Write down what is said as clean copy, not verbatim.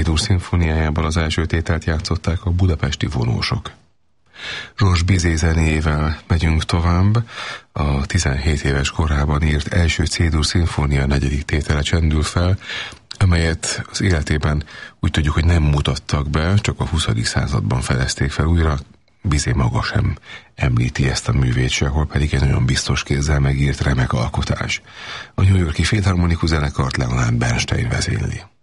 C-dur szimfóniájában az első tételt játszották a budapesti vonósok. Georges Bizet zenéjével megyünk tovább. A 17 éves korában írt első C-dur szimfónia 4. tétele csendül fel, amelyet az életében úgy tudjuk, hogy nem mutattak be, csak a 20. században fedezték fel újra. Bizet maga sem említi ezt a művét sehol, pedig egy nagyon biztos kézzel megírt remek alkotás. A New York-i Filharmonikus zenekart Leonard Bernstein vezényli.